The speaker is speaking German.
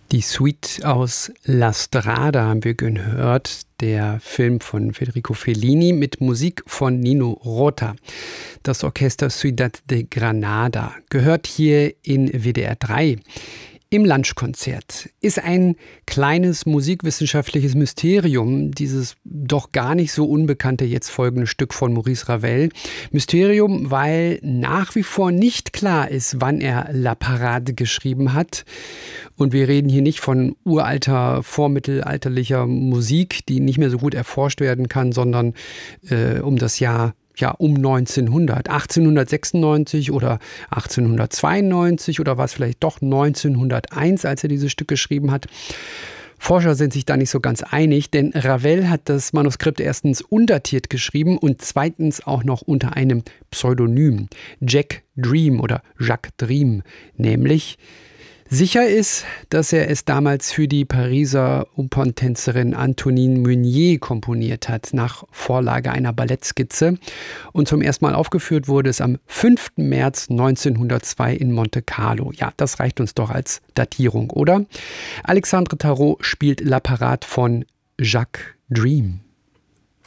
Die Suite aus La Strada haben wir gehört, der Film von Federico Fellini mit Musik von Nino Rota. Das Orchester Ciudad de Granada gehört hier in WDR 3. Im Lunchkonzert ist ein kleines musikwissenschaftliches Mysterium, dieses doch gar nicht so unbekannte jetzt folgende Stück von Maurice Ravel. Mysterium, weil nach wie vor nicht klar ist, wann er La Parade geschrieben hat. Und wir reden hier nicht von uralter, vormittelalterlicher Musik, die nicht mehr so gut erforscht werden kann, sondern um das Jahr um 1900, 1896 oder 1892 oder war es vielleicht doch 1901, als er dieses Stück geschrieben hat. Forscher sind sich da nicht so ganz einig, denn Ravel hat das Manuskript erstens undatiert geschrieben und zweitens auch noch unter einem Pseudonym, Jack Dream oder Jacques Dream, nämlich sicher ist, dass er es damals für die Pariser Operntänzerin Antonine Meunier komponiert hat, nach Vorlage einer Ballettskizze. Und zum ersten Mal aufgeführt wurde es am 5. März 1902 in Monte Carlo. Ja, das reicht uns doch als Datierung, oder? Alexandre Tarot spielt La Parade von Jacques Dream.